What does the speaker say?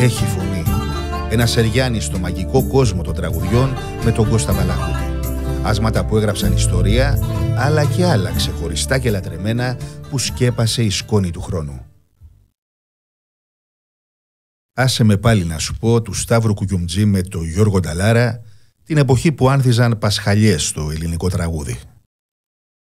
έχει φωνή. Ένα Σεριάννη στο μαγικό κόσμο των τραγουδιών με τον Κώστα Βαλαχούτη. Άσματα που έγραψαν ιστορία, αλλά και άλλα ξεχωριστά και λατρεμένα που σκέπασε η σκόνη του χρόνου. Άσε με πάλι να σου πω του Σταύρου Κουκιουμτζή με τον Γιώργο Νταλάρα την εποχή που άνθιζαν πασχαλιές στο ελληνικό τραγούδι.